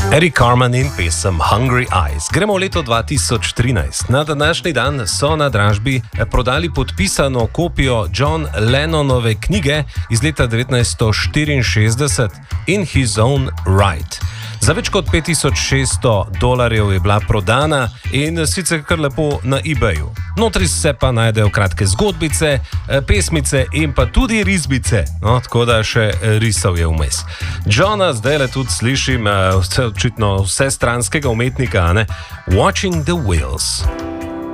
Eric Carmen in pesem Hungry Eyes. Gremo v leto 2013. Na današnji dan so na dražbi prodali podpisano kopijo John Lennonove knjige iz leta 1964 In His Own Right. Za več kot $5600 je bila prodana in sicer kar lepo na eBayu. Notri se pa najdejo kratke zgodbice, pesmice in pa tudi risbice, no, tako da še risov je vmes. Johna zdaj le tudi slišim, očitno vsestranskega umetnika, ne? Watching the Wheels.